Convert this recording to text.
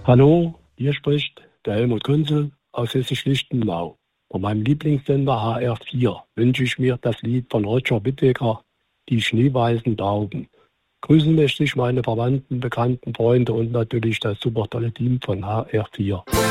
Hallo, hier spricht der Helmut Kunze aus Hessisch-Lichtenau. Bei meinem Lieblingssender HR4 wünsche ich mir das Lied von Roger Whittaker, Die schneeweißen Tauben. Grüßen möchte ich meine Verwandten, Bekannten, Freunde und natürlich das super tolle Team von HR4.